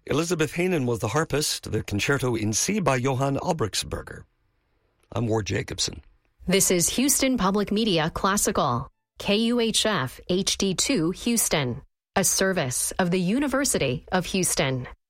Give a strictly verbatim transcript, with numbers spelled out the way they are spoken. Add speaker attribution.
Speaker 1: Elizabeth Hanen was the harpist, the concerto in C by Johann Albrechtsberger. I'm Ward Jacobson.
Speaker 2: This is Houston Public Media Classical, K U H F H D two Houston, a service of the University of Houston.